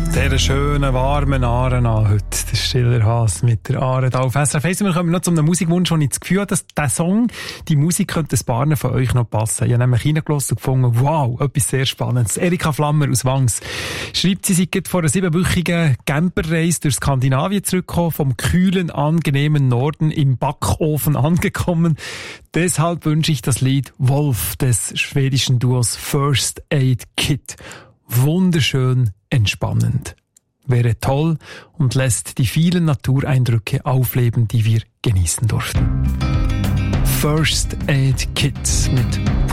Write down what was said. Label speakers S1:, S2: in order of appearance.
S1: Sehr schönen, warmen Aaren an heute. Der Stiller Haas mit der Aare da auf SRF 1. Wir kommen noch zu einem Musikwunsch, wo ich das Gefühl habe, dass der Song, die Musik könnte ein paar von euch noch passen. Ich habe nämlich reingelassen und gefunden, wow, etwas sehr Spannendes. Erika Flammer aus Wangs schreibt, sie sei vor einer 7-wöchigen Camperreise durch Skandinavien zurückgekommen, vom kühlen, angenehmen Norden im Backofen angekommen. Deshalb wünsche ich das Lied Wolf des schwedischen Duos First Aid Kit. Wunderschön entspannend. Wäre toll und lässt die vielen Natureindrücke aufleben, die wir genießen durften. First Aid Kit mit